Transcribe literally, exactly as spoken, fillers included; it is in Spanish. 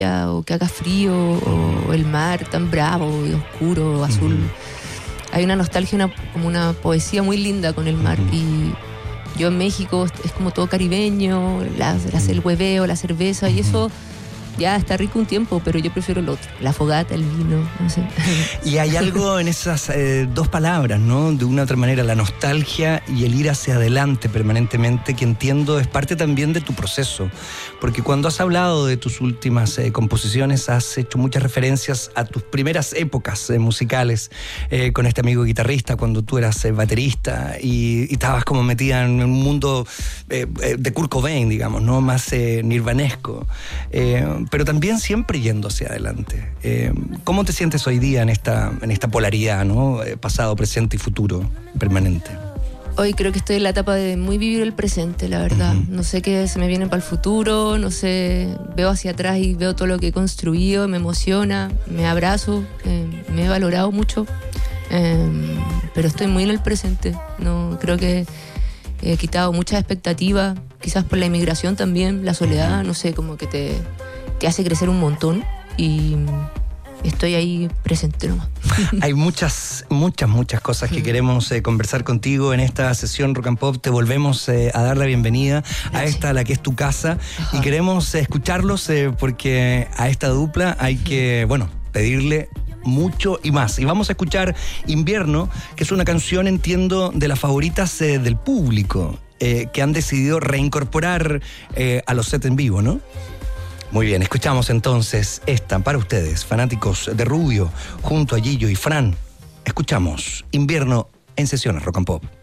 o que haga frío, o el mar tan bravo y oscuro, azul. Uh-huh. Hay una nostalgia, una, como una poesía muy linda con el mar. Uh-huh. Y yo en México es como todo caribeño, la, la, el hueveo, la cerveza, uh-huh. y eso ya está rico un tiempo, pero yo prefiero lo otro, la fogata, el vino, no sé. Y hay algo en esas eh, dos palabras, ¿no? De una u otra manera, la nostalgia y el ir hacia adelante permanentemente, que entiendo es parte también de tu proceso. Porque cuando has hablado de tus últimas eh, composiciones, has hecho muchas referencias a tus primeras épocas eh, musicales, eh, con este amigo guitarrista, cuando tú eras eh, baterista y, y estabas como metida en un mundo eh, de Kurt Cobain, digamos, ¿no? Más eh, nirvanesco. Eh, pero también siempre yendo hacia adelante. Eh, ¿Cómo te sientes hoy día en esta, en esta polaridad, ¿no? Eh, pasado, presente y futuro permanente? Hoy creo que estoy en la etapa de muy vivir el presente, la verdad. Uh-huh. No sé qué se me viene para el futuro, no sé, veo hacia atrás y veo todo lo que he construido, me emociona, me abrazo, eh, me he valorado mucho, eh, pero estoy muy en el presente. No, creo que he quitado muchas expectativas, quizás por la inmigración también, la soledad, uh-huh. no sé, como que te... te hace crecer un montón y estoy ahí presente nomás. Hay muchas, muchas, muchas cosas que queremos eh, conversar contigo en esta sesión Rock and Pop. Te volvemos eh, a dar la bienvenida. Gracias. A esta, la que es tu casa. Ajá. Y queremos eh, escucharlos eh, porque a esta dupla hay que, bueno, pedirle mucho y más. Y vamos a escuchar Invierno, que es una canción, entiendo, de las favoritas eh, del público, eh, que han decidido reincorporar eh, a los sets en vivo, ¿no? Muy bien, escuchamos entonces esta para ustedes, fanáticos de Rubio, junto a Gillo y Fran. Escuchamos Invierno en Sesiones Rock and Pop.